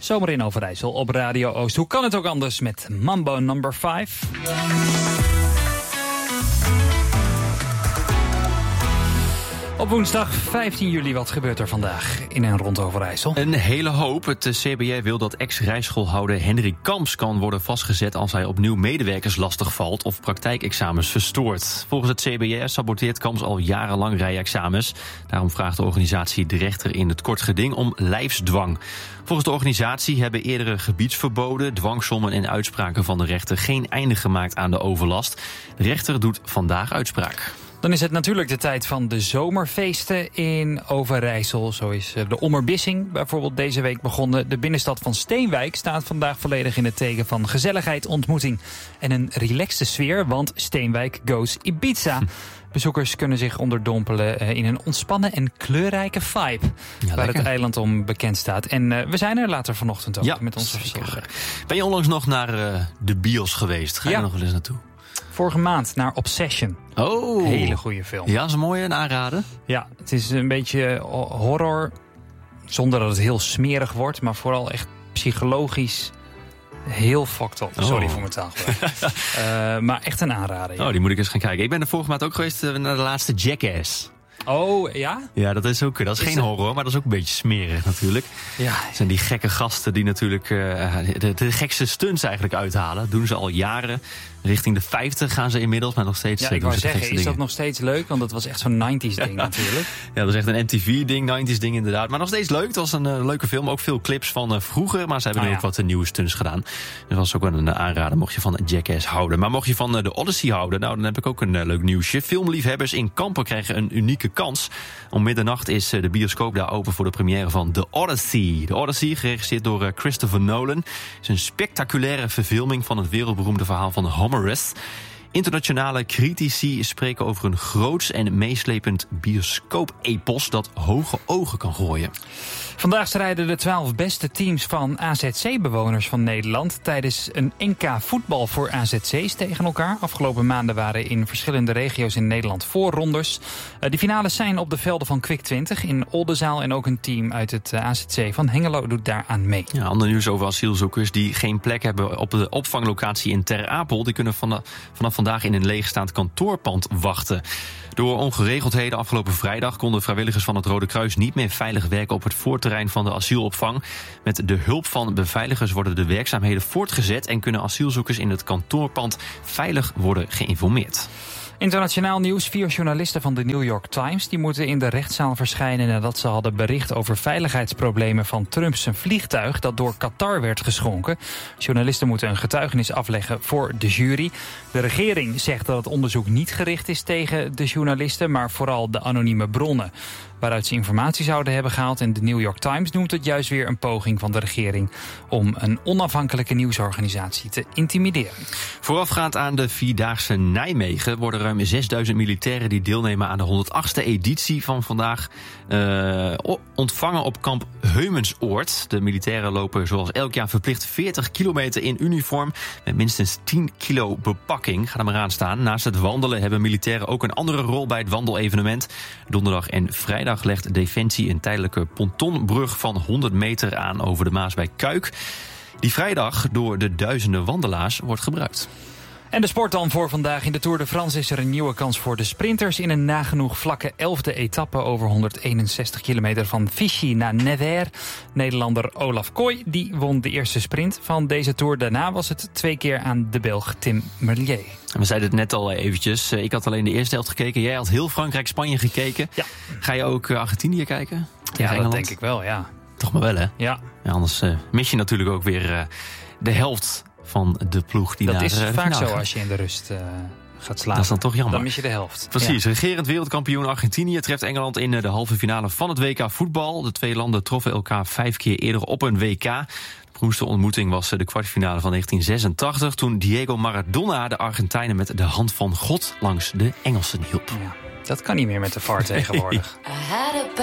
Zomer in Overijssel op Radio Oost. Hoe kan het ook anders met Mambo number 5? Op woensdag 15 juli, wat gebeurt er vandaag in en rond Overijssel? Een hele hoop. Het CBR wil dat ex-rijschoolhouder Henry Kamps kan worden vastgezet als hij opnieuw medewerkers lastigvalt of praktijkexamens verstoort. Volgens het CBR saboteert Kamps al jarenlang rijexamens. Daarom vraagt de organisatie de rechter in het kort geding om lijfsdwang. Volgens de organisatie hebben eerdere gebiedsverboden, dwangsommen en uitspraken van de rechter geen einde gemaakt aan de overlast. De rechter doet vandaag uitspraak. Dan is het natuurlijk de tijd van de zomerfeesten in Overijssel. Zo is de Ommerbissing bijvoorbeeld deze week begonnen. De binnenstad van Steenwijk staat vandaag volledig in het teken van gezelligheid, ontmoeting en een relaxte sfeer, want Steenwijk goes Ibiza. Bezoekers kunnen zich onderdompelen in een ontspannen en kleurrijke vibe, waar lekker. het eiland om bekend staat. En we zijn er later vanochtend ook met onze verzorger. Ben je onlangs nog naar de bios geweest? Ga je er nog wel eens naartoe? Vorige maand naar Obsession. Oh. Hele goede film. Ja, dat is een mooie, een aanraden. Ja, het is een beetje horror, zonder dat het heel smerig wordt, maar vooral echt psychologisch heel fucked up. Sorry voor mijn taalgebruik. Maar echt een aanrader. Ja. Oh, die moet ik eens gaan kijken. Ik ben er vorige maand ook geweest naar de laatste Jackass. Oh, ja? Ja, dat is geen horror, maar dat is ook een beetje smerig natuurlijk. Ja. Het zijn die gekke gasten die natuurlijk de gekste stunts eigenlijk uithalen. Dat doen ze al jaren. Richting de 50 gaan ze inmiddels, maar nog steeds. Ja, ik wou zeggen, is dat nog steeds leuk? Want dat was echt zo'n 90s ding natuurlijk. Ja, dat is echt een MTV-ding, 90s ding inderdaad. Maar nog steeds leuk. Het was een leuke film. Ook veel clips van vroeger, maar ze hebben nu ook wat nieuwe stunts gedaan. Dat was ook wel een aanrader, mocht je van Jackass houden. Maar mocht je van de Odyssey houden, nou, dan heb ik ook een leuk nieuwsje. Filmliefhebbers in Kampen krijgen een unieke kans. Om middernacht is de bioscoop daar open voor de première van The Odyssey. The Odyssey, geregisseerd door Christopher Nolan, is een spectaculaire verfilming van het wereldberoemde verhaal van Homerus. Internationale critici spreken over een groots en meeslepend bioscoop-epos dat hoge ogen kan gooien. Vandaag strijden de 12 beste teams van AZC-bewoners van Nederland tijdens een NK voetbal voor AZC's tegen elkaar. Afgelopen maanden waren in verschillende regio's in Nederland voorrondes. De finales zijn op de velden van Kwik 20 in Oldenzaal en ook een team uit het AZC van Hengelo doet daaraan mee. Ja, ander nieuws over asielzoekers die geen plek hebben op de opvanglocatie in Ter Apel. Die kunnen vanaf vandaag in een leegstaand kantoorpand wachten. Door ongeregeldheden afgelopen vrijdag konden vrijwilligers van het Rode Kruis niet meer veilig werken op het voorterrein van de asielopvang. Met de hulp van beveiligers worden de werkzaamheden voortgezet en kunnen asielzoekers in het kantoorpand veilig worden geïnformeerd. Internationaal nieuws. 4 journalisten van de New York Times die moeten in de rechtszaal verschijnen nadat ze hadden bericht over veiligheidsproblemen van Trumps vliegtuig dat door Qatar werd geschonken. Journalisten moeten een getuigenis afleggen voor de jury. De regering zegt dat het onderzoek niet gericht is tegen de journalisten, maar vooral de anonieme bronnen waaruit ze informatie zouden hebben gehaald. En de New York Times noemt het juist weer een poging van de regering om een onafhankelijke nieuwsorganisatie te intimideren. Voorafgaand aan de Vierdaagse Nijmegen worden ruim 6000 militairen die deelnemen aan de 108e editie van vandaag ontvangen op kamp Heumensoord. De militairen lopen zoals elk jaar verplicht 40 kilometer in uniform met minstens 10 kilo bepakking. Ga er maar aan staan. Naast het wandelen hebben militairen ook een andere rol bij het wandelevenement. Donderdag en vrijdag legt Defensie een tijdelijke pontonbrug van 100 meter aan over de Maas bij Kuik, die vrijdag door de duizenden wandelaars wordt gebruikt. En de sport dan voor vandaag. In de Tour de France is er een nieuwe kans voor de sprinters in een nagenoeg vlakke 11e etappe over 161 kilometer van Vichy naar Nevers. Nederlander Olaf Kooi die won de eerste sprint van deze Tour. Daarna was het 2 keer aan de Belg Tim Merlier. We zeiden het net al eventjes. Ik had alleen de eerste helft gekeken. Jij had heel Frankrijk-Spanje gekeken. Ja. Ga je ook Argentinië kijken? Ja, dat denk ik wel, ja. Toch maar wel, hè? Ja. Anders mis je natuurlijk ook weer de helft van de ploeg die dat naar is de vaak zo gaat. als je in de rust gaat slapen. Dat is dan toch jammer. Dan mis je de helft. Precies. Ja. Regerend wereldkampioen Argentinië treft Engeland in de halve finale van het WK voetbal. De twee landen troffen elkaar 5 keer eerder op een WK. De beroemdste ontmoeting was de kwartfinale van 1986... toen Diego Maradona de Argentijnen met de hand van God langs de Engelsen hielp. Ja, dat kan niet meer met de VAR tegenwoordig.